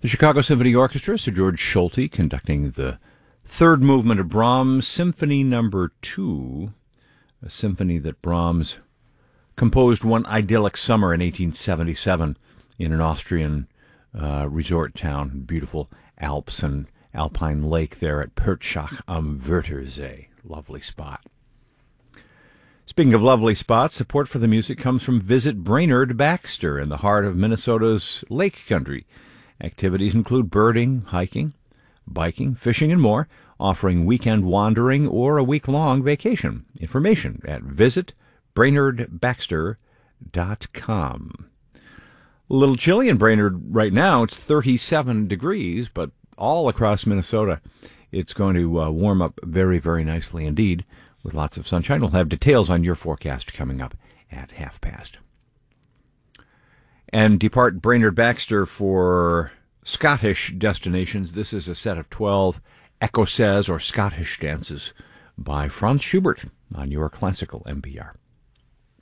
The Chicago Symphony Orchestra, Sir George Solti, conducting the third movement of Brahms' Symphony No. 2, a symphony that Brahms composed one idyllic summer in 1877 in an Austrian resort town, beautiful Alps and alpine lake there at Pertschach am Wörthersee. Lovely spot. Speaking of lovely spots, support for the music comes from Visit Brainerd Baxter in the heart of Minnesota's Lake Country. Activities include birding, hiking, biking, fishing, and more, offering weekend wandering or a week-long vacation. Information at visitbrainerdbaxter.com. A little chilly in Brainerd right now. It's 37 degrees, but all across Minnesota it's going to warm up very, very nicely indeed with lots of sunshine. We'll have details on your forecast coming up at 5:30. And depart Brainerd Baxter for Scottish destinations. This is a set of 12 Écossaise or Scottish dances by Franz Schubert on your classical NPR.